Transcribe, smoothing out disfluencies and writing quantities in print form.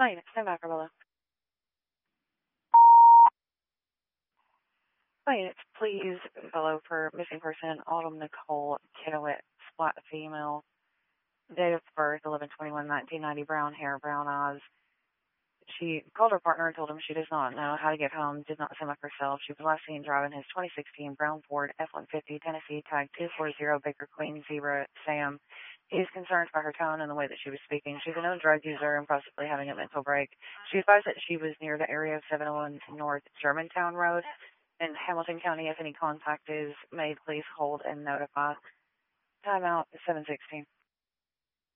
Fine, stand back, Arabella. Fine, please below for missing person Autumn Nicole Kitowit, flat female, date of birth 11/21/1990, brown hair, brown eyes. She called her partner and told him she does not know how to get home, did not seem like herself. She was last seen driving his 2016 brown Ford F-150 Tennessee tag 240 Baker Queen Zebra Sam. He is concerned by her tone and the way that she was speaking. She's a known drug user and possibly having a mental break. She advised that she was near the area of 701 North Germantown Road in Hamilton County. If any contact is made, please hold and notify. Timeout 7:16.